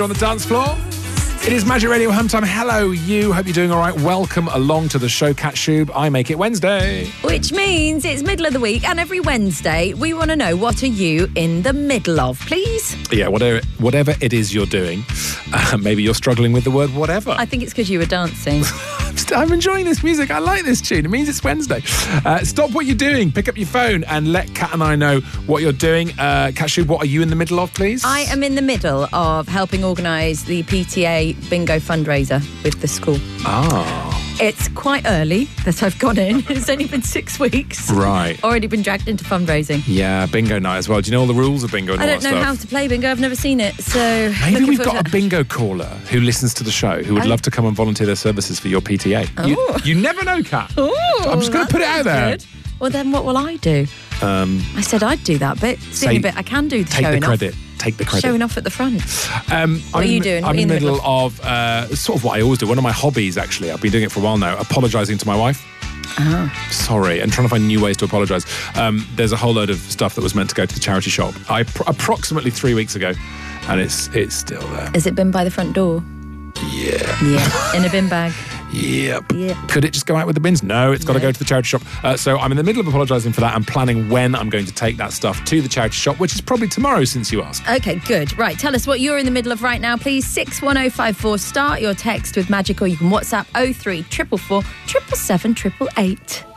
On the dance floor. It is Magic Radio Home Time. Hello, you. Hope you're doing all right. Welcome along to the show, Cat Shub. I make it Wednesday. Which means it's middle of the week, and every Wednesday we want to know, what are you in the middle of, please? Yeah, whatever it is you're doing. Maybe you're struggling with the word whatever. I think it's because you were dancing. I'm enjoying this music. I like this tune. It means it's Wednesday. Stop what you're doing. Pick up your phone and let Kat and I know what you're doing. Kat Shub, what are you in the middle of, please? I am in the middle of helping organise the PTA bingo fundraiser with the school. Ah. It's quite early that I've gone in. It's only been 6 weeks. Right. Already been dragged into fundraising. Yeah, bingo night as well. Do you know all the rules of bingo and I all don't that know stuff? how to play bingo. I've never seen it, so Maybe we've got a bingo caller who listens to the show who would love to come and volunteer their services for your PTA. You never know, Kat. I'm just going to put it out there. Good. Well, then what will I do? I said I'd do that bit. It's the only bit I can do. Take the credit. Take the credit. Showing off at the front. What are you doing? I'm in the middle of sort of what I always do. One of my hobbies, actually. I've been doing it for a while now. Apologising to my wife. Oh. Sorry, and trying to find new ways to apologise. There's a whole load of stuff that was meant to go to the charity shop. Approximately 3 weeks ago, and it's still there. Has it been by the front door? Yeah. In a bin bag? Yep. Yeah. Could it just go out with the bins? No, it's got to go to the charity shop. So I'm in the middle of apologising for that and planning when I'm going to take that stuff to the charity shop, which is probably tomorrow since you asked. Okay, good. Right, tell us what you're in the middle of right now, please. 61054. Start your text with Magic, or you can WhatsApp 03 444 777 888.